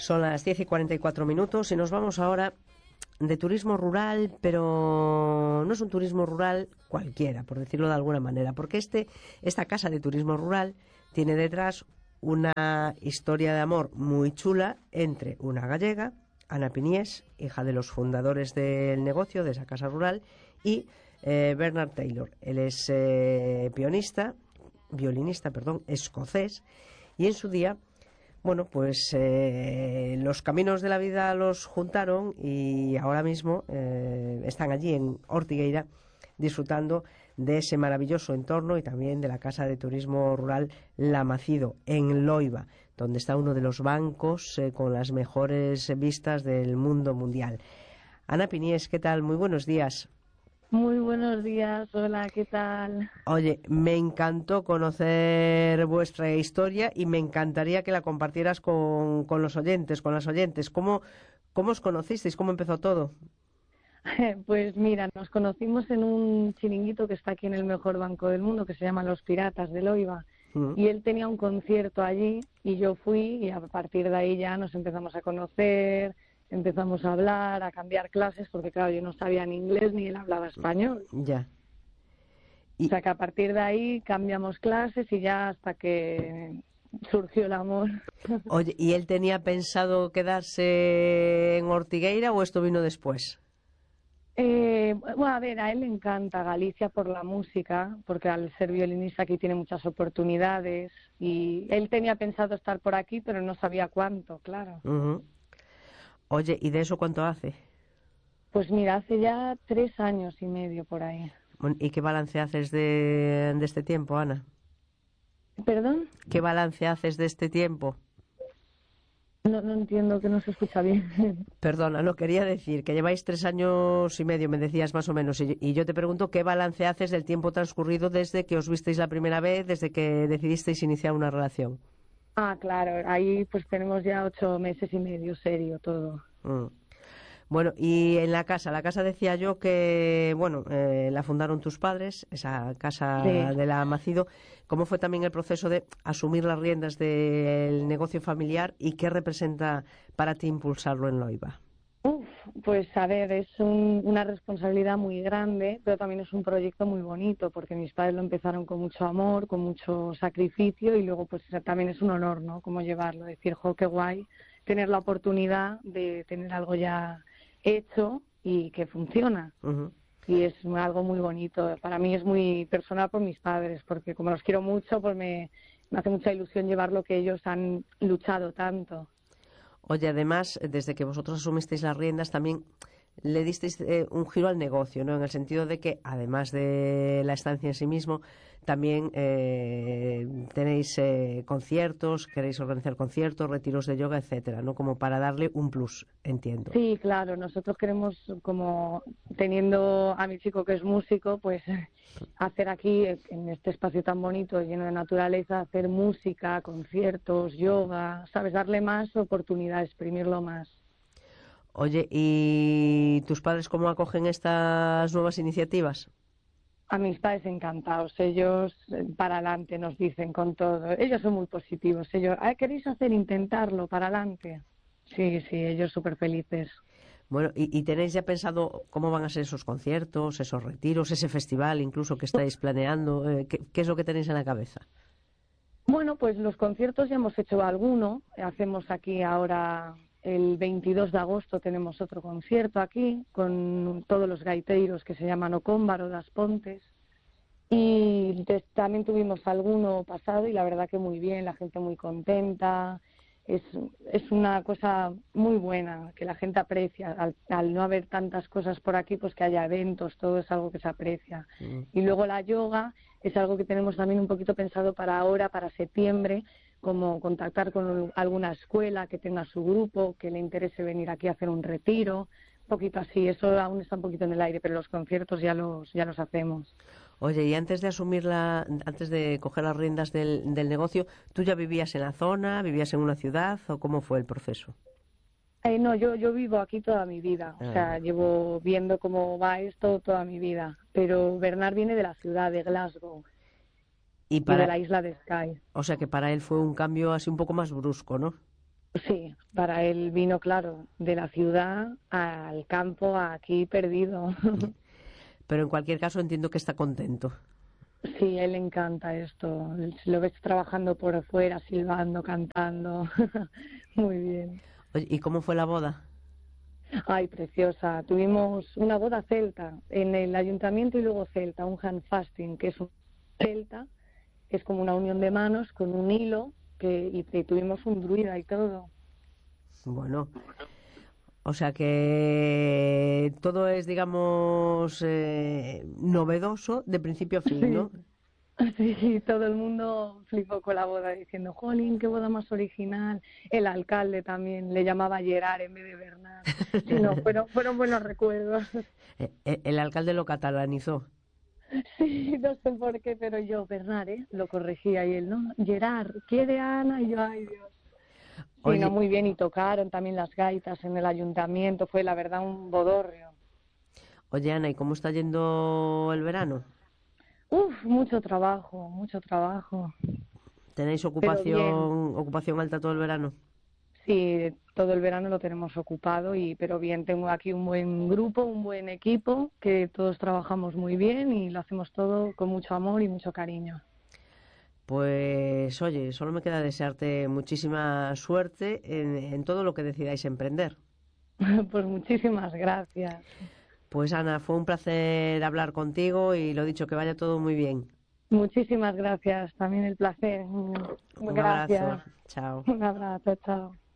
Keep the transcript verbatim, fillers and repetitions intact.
Son las diez y cuarenta y cuatro minutos y nos vamos ahora de turismo rural, pero no es un turismo rural cualquiera, por decirlo de alguna manera, porque este, esta casa de turismo rural tiene detrás una historia de amor muy chula entre una gallega, Ana Piniés, hija de los fundadores del negocio, de esa casa rural, y eh, Bernard Taylor. Él es eh, pianista, violinista, perdón, escocés, y en su día, bueno, pues eh, los caminos de la vida los juntaron y ahora mismo eh, están allí en Ortigueira disfrutando de ese maravilloso entorno y también de la casa de turismo rural La Macido, en Loiva, donde está uno de los bancos eh, con las mejores vistas del mundo mundial. Ana Piniés, ¿qué tal? Muy buenos días. Muy buenos días, hola, ¿qué tal? Oye, me encantó conocer vuestra historia y me encantaría que la compartieras con, con los oyentes, con las oyentes. ¿Cómo, cómo os conocisteis? ¿Cómo empezó todo? Pues mira, nos conocimos en un chiringuito que está aquí en el mejor banco del mundo, que se llama Los Piratas de Loiva. Mm. Y él tenía un concierto allí y yo fui y a partir de ahí ya nos empezamos a conocer, empezamos a hablar, a cambiar clases, porque claro, yo no sabía ni inglés ni él hablaba español. Ya. Y... O sea que a partir de ahí cambiamos clases y ya hasta que surgió el amor. Oye, ¿y él tenía pensado quedarse en Ortigueira o esto vino después? Eh, bueno, a ver, a él le encanta Galicia por la música, porque al ser violinista aquí tiene muchas oportunidades y él tenía pensado estar por aquí, pero no sabía cuánto, claro. Uh-huh. Oye, ¿y de eso cuánto hace? Pues mira, hace ya tres años y medio por ahí. ¿Y qué balance haces de, de este tiempo, Ana? ¿Perdón? ¿Qué balance haces de este tiempo? No, no entiendo, que no se escucha bien. Perdona, no quería decir que lleváis tres años y medio, me decías más o menos, y, y yo te pregunto qué balance haces del tiempo transcurrido desde que os visteis la primera vez, desde que decidisteis iniciar una relación. Ah, claro, ahí pues tenemos ya ocho meses y medio, serio, todo. Mm. Bueno, y en la casa, la casa decía yo que, bueno, eh, la fundaron tus padres, esa casa Sí. de La Macido. ¿Cómo fue también el proceso de asumir las riendas del negocio familiar y qué representa para ti impulsarlo en Loiva? Uf, pues a ver, es un, una responsabilidad muy grande, pero también es un proyecto muy bonito, porque mis padres lo empezaron con mucho amor, con mucho sacrificio, y luego pues también es un honor, ¿no?, cómo llevarlo, decir, jo, qué guay tener la oportunidad de tener algo ya hecho y que funciona. Uh-huh. Y es algo muy bonito. Para mí es muy personal por mis padres, porque como los quiero mucho, pues me, me hace mucha ilusión llevar lo que ellos han luchado tanto. Oye, además, desde que vosotros asumisteis las riendas, también le disteis eh, un giro al negocio, ¿no? En el sentido de que, además de la estancia en sí mismo, también eh, tenéis eh, conciertos, queréis organizar conciertos, retiros de yoga, etcétera, ¿no? Como para darle un plus, entiendo. Sí, claro. Nosotros queremos, como teniendo a mi chico que es músico, pues hacer aquí, en este espacio tan bonito, lleno de naturaleza, hacer música, conciertos, yoga, ¿sabes? Darle más oportunidad, exprimirlo más. Oye, ¿y tus padres cómo acogen estas nuevas iniciativas? A mis padres encantados, ellos para adelante nos dicen con todo. Ellos son muy positivos, ellos, ¿ah, queréis hacer, intentarlo, para adelante? Sí, sí, ellos súper felices. Bueno, ¿y, ¿y tenéis ya pensado cómo van a ser esos conciertos, esos retiros, ese festival incluso que estáis planeando? Eh, ¿qué, ¿Qué es lo que tenéis en la cabeza? Bueno, pues los conciertos ya hemos hecho alguno. Hacemos aquí ahora, el veintidós de agosto, tenemos otro concierto aquí con todos los gaiteiros que se llaman Ocómbaro das Pontes. Y también tuvimos alguno pasado y la verdad que muy bien, la gente muy contenta. Es, es una cosa muy buena que la gente aprecia. Al, al no haber tantas cosas por aquí, pues que haya eventos, todo es algo que se aprecia. Mm. Y luego la yoga es algo que tenemos también un poquito pensado para ahora, para septiembre, como contactar con alguna escuela que tenga su grupo, que le interese venir aquí a hacer un retiro, un poquito así. Eso aún está un poquito en el aire, pero los conciertos ya los, ya los hacemos. Oye, y antes de asumirla, antes de coger las riendas del, del negocio, ¿tú ya vivías en la zona, vivías en una ciudad o cómo fue el proceso? Eh, no, yo yo vivo aquí toda mi vida, ah. O sea, llevo viendo cómo va esto toda mi vida, pero Bernard viene de la ciudad de Glasgow y, para, y de la isla de Skye. O sea que para él fue un cambio así un poco más brusco, ¿no? Sí, para él vino, claro, de la ciudad al campo, aquí perdido. Pero en cualquier caso entiendo que está contento. Sí, a él le encanta esto. Lo ves trabajando por fuera, silbando, cantando. Muy bien. Oye, ¿y cómo fue la boda? Ay, preciosa. Tuvimos una boda celta en el ayuntamiento y luego celta, un hand fasting, que es un celta, que es como una unión de manos con un hilo, que y, y tuvimos un druida y todo. Bueno, o sea que todo es, digamos, eh, novedoso de principio a fin, ¿no? Sí, sí, todo el mundo flipó con la boda diciendo, jolín, qué boda más original. El alcalde también le llamaba Gerard en vez de Bernard. Sí, no, fueron, fueron buenos recuerdos. Eh, eh, El alcalde lo catalanizó. Sí, no sé por qué, pero yo, Bernard, ¿eh? Lo corregía y él, ¿no? Gerard, ¿quiere a Ana? Y yo, ay, Dios. Sí, no, Oye, muy bien, y tocaron también las gaitas en el ayuntamiento, fue la verdad un bodorrio. oye Ana, ¿y cómo está yendo el verano? Uf, mucho trabajo, mucho trabajo, ¿Tenéis pero bien. ocupación, ocupación alta todo el verano? Sí, todo el verano lo tenemos ocupado, y pero bien, tengo aquí un buen grupo, un buen equipo, que todos trabajamos muy bien y lo hacemos todo con mucho amor y mucho cariño. Pues oye, solo me queda desearte muchísima suerte en, en todo lo que decidáis emprender. Pues muchísimas gracias. Pues Ana, fue un placer hablar contigo y lo dicho, que vaya todo muy bien. Muchísimas gracias, también el placer. Un abrazo, Gracias. chao. Un abrazo, chao.